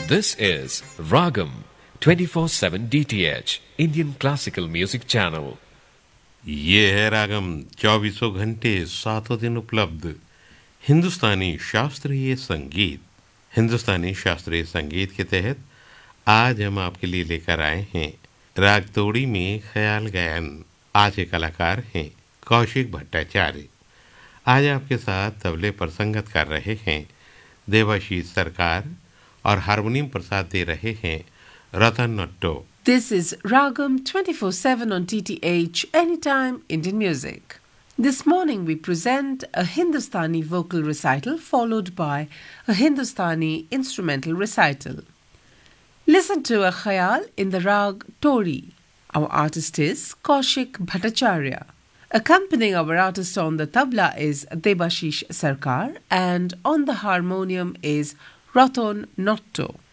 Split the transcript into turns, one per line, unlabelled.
This is Ragam 24/7 DTH Indian Classical Music Channel.
ये है रागम 24 घंटे 7 दिन उपलब्ध हिंदुस्तानी शास्त्रीय संगीत। हिंदुस्तानी शास्त्रीय संगीत के तहत आज हम आपके लिए लेकर आए हैं राग तोड़ी में ख्याल गायन। आज के कलाकार हैं कौशिक भट्टाचार्य। आज आपके साथ तबले पर संगत कर रहे हैं देवाशीष सरकार और हारमोनियम पर साथ दे रहे हैं रतन नट्टो।
This is Ragam 24/7 on DTH Anytime Indian Music. This morning we present a Hindustani vocal recital followed by a Hindustani instrumental recital. Listen to a khayal in the rag Tori. Our artist is Kaushik Bhattacharya. Accompanying our artist on the tabla is Debashish Sarkar and on the harmonium is Ratan Notto.